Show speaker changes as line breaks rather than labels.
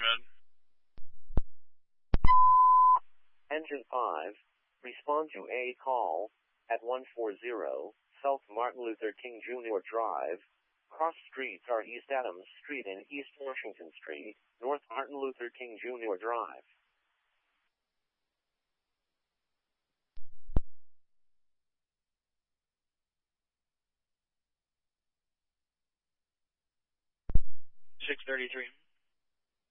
Med.
Engine 5, respond to a call at 140 South Martin Luther King Jr. Drive. Cross streets are East Adams Street and East Washington Street, North Martin Luther King Jr. Drive.
$633.